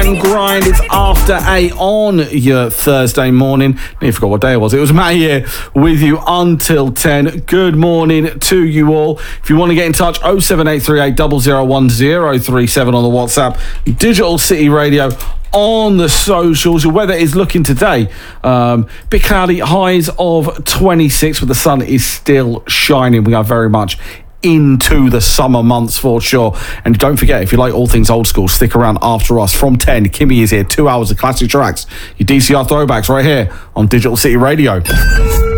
and grind. It's after 8 on your Thursday morning. I forgot what day it was. It was Matt here with you until 10. Good morning to you all. If you want to get in touch, 07838 001 037 on the WhatsApp. Digital City Radio on the socials. Your weather is looking today bit cloudy, highs of 26, but the sun is still shining. We are very much into the summer months for sure. And don't forget, if you like all things old school, stick around after us from 10. Kimmy is here, 2 hours of classic tracks, your DCR throwbacks right here on Digital City Radio.